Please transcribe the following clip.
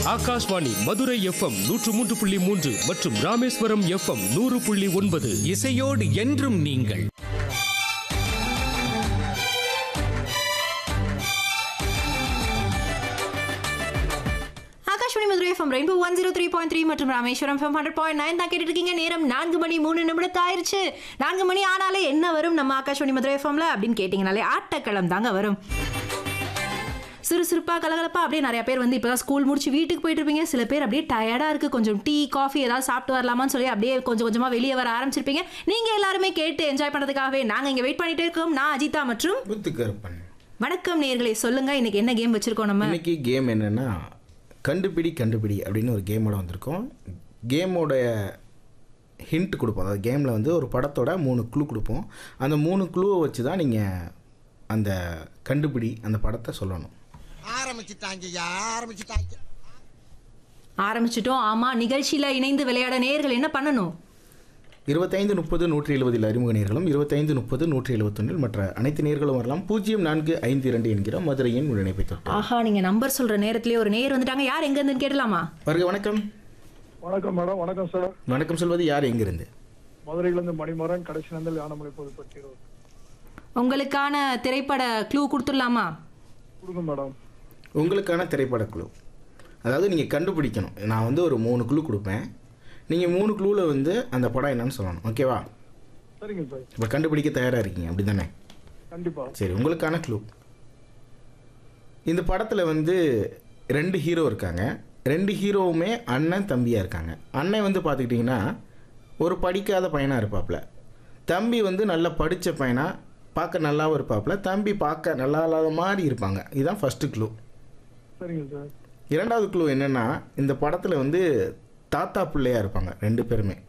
Akashvani Madurai FM 103.3 மற்றும் Rameswaram FM 100.9. இசையோடு என்றும் நீங்கள். ஆகாஷ்வாணி மதுரை எஃப்எம் ரெயின்போ 103.3 மற்றும் ராமேஸ்வரம் எஃப்எம் 100.9 தான் கேட்டுட்டு இருக்கீங்க. நேரம் 4 மணி 3 நிமிடத்து ஆயிருச்சு. 4 மணி ஆனாலே என்ன வரும் நம்ம ஆகாஷ்வாணி மதுரை எஃப்எம்ல அப்படின்னு கேட்டிங்கனாலே ஆட்டக்களம் தாங்க வரும். சுறுசுறுப்பாக கலகலப்பா அப்படியே நிறைய பேர் வந்து இப்போ தான் ஸ்கூல் முடிச்சு வீட்டுக்கு போயிட்டு இருப்பீங்க. சில பேர் அப்படியே டயர்டாக இருக்குது, கொஞ்சம் டீ காஃபி ஏதாவது சாப்பிட்டு வரலாமான்னு சொல்லி அப்படியே கொஞ்சம் கொஞ்சமாக வெளியே வர ஆரம்பிச்சிருப்பீங்க. நீங்கள் எல்லாருமே கேட்டு என்ஜாய் பண்ணுறதுக்காகவே நாங்கள் இங்கே வெயிட் பண்ணிகிட்டே இருக்கோம். நான் அஜிதா மற்றும் வணக்கம் நேயர்களே. சொல்லுங்கள், இன்னைக்கு என்ன கேம் வச்சுருக்கோம்? நம்ம இன்னைக்கு கேம் என்னென்னா கண்டுபிடி கண்டுபிடி அப்படின்னு ஒரு கேமோட வந்திருக்கோம். கேமோட ஹிண்ட் கொடுப்போம். அதாவது கேமில் வந்து ஒரு படத்தோட 3 க்ளூ கொடுப்போம். அந்த 3 க்ளூவை வச்சு தான் நீங்கள் அந்த கண்டுபிடி அந்த படத்தை சொல்லணும். ஆரம்பிச்சிட்டோம். ஆமாம், நிகழ்ச்சியில் இணைந்து விளையாட நேயர்கள் என்ன பண்ணணும்? 25 30 170 அறிமுக நேர்களும் 25 30 171 மற்ற அனைத்து நேர்களும் வரலாம். 0452 என்கிற மதுரையின் இணைப்பை தொட்டு. ஆஹா, நீங்கள் நம்பர் சொல்கிற நேரத்திலே ஒரு நேயர் வந்துட்டாங்க. யார் எங்கேருந்துன்னு கேட்டலாமா? வருக. வணக்கம். வணக்கம் மேடம். வணக்கம் சார். வணக்கம் சொல்வது யார், எங்கிருந்து? மதுரையிலிருந்து மணிமரன், கடைசி நந்தல் யானமலை பொதுப்பட்டி. உங்களுக்கான திரைப்பட க்ளூ கொடுத்துடலாமா? கொடுங்க மேடம். உங்களுக்கான திரைப்பட க்ளூ, அதாவது நீங்கள் கண்டுபிடிக்கணும். நான் வந்து ஒரு 3 க்ளூ கொடுப்பேன். நீங்கள் 3 க்ளூவில் வந்து அந்த படம் என்னன்னு சொல்லணும். ஓகேவா? சரிங்க சார். இப்போ கண்டுபிடிக்க தயாராக இருக்கீங்க அப்படி தானே? கண்டிப்பாக. சரி, உங்களுக்கான க்ளூ, இந்த படத்தில் வந்து 2 ஹீரோ இருக்காங்க. 2 ஹீரோவுமே அண்ணன் தம்பியாக இருக்காங்க. அண்ணன் வந்து பார்த்துக்கிட்டிங்கன்னா ஒரு படிக்காத பையனாக இருப்பாப்புல. தம்பி வந்து நல்லா படித்த பையனாக பார்க்க நல்லாவும் இருப்பாப்புல. தம்பி பார்க்க நல்லா இல்லாத மாதிரி இருப்பாங்க. இதுதான் ஃபஸ்ட்டு க்ளூ. சரிங்க சார். 2வது க்ளூ என்னென்னா இந்த படத்தில் வந்து தாத்தா பிள்ளையாக இருப்பாங்க 2 பேருமே.